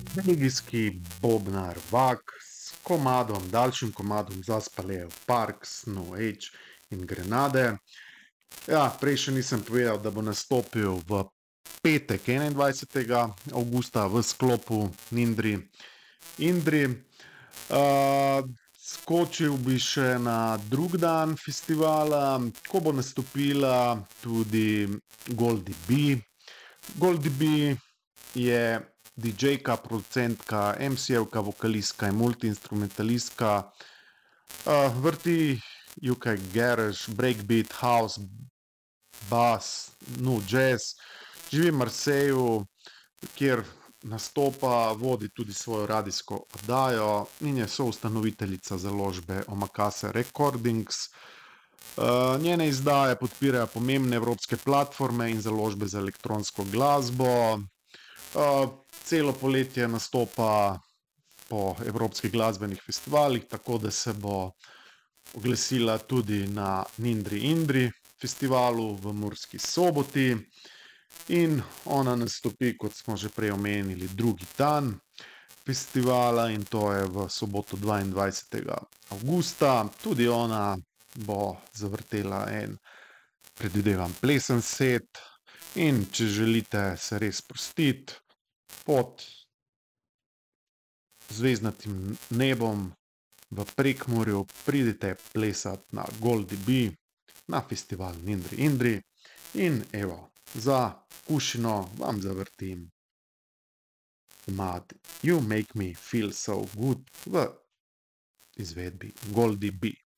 Belgijski bobnar Vak s daljšim komadom Zaspalejo Park, Snow Age in Grenade. Ja, prej še nisem povedal, da bo nastopil v petek 21. avgusta v sklopu Nindri Indri. Skočil bi še na drug dan festivala, ko bo nastopila tudi Goldie B. Goldie B je DJ-ka, producentka, MC-jevka, vokalistka in multiinstrumentalistka. Vrti UK garage, breakbeat, house, bass, nu jazz. Živi v Marseju, kjer nastopa, vodi tudi svojo radijsko oddajo in je soustanoviteljica založbe Omakase Recordings. Njene izdaje podpirajo pomembne evropske platforme in založbe za elektronsko glasbo. Celo poletje nastopa po evropskih glasbenih festivalih, tako da se bo oglasila tudi na Nindri Indri festivalu v Murski Soboti. In ona nastopi, kot smo že prej omenili, drugi dan festivala in to je v soboto 22. avgusta. Tudi ona bo zavrtela en, predvidevam, plesen set. In če želite se res sprostiti pod zvezdnatim nebom v Prekmurju, pridite plesati na Goldie B, na festival Nindri Indri in evo, za kušino vam zavrtim komad You Make Me Feel So Good v izvedbi Goldie B.